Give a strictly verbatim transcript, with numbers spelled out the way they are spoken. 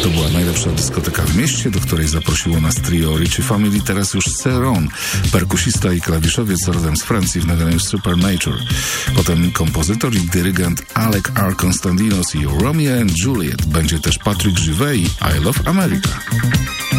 To była najlepsza dyskoteka w mieście, do której zaprosiło nas trio Ritchie Family, teraz już Ceron, perkusista i klawiszowiec rodem z Francji w nagraniu Supernature. Potem kompozytor i dyrygent Alec R. Konstantinos i Romeo and Juliet. Będzie też Patrick Juvet i I Love America.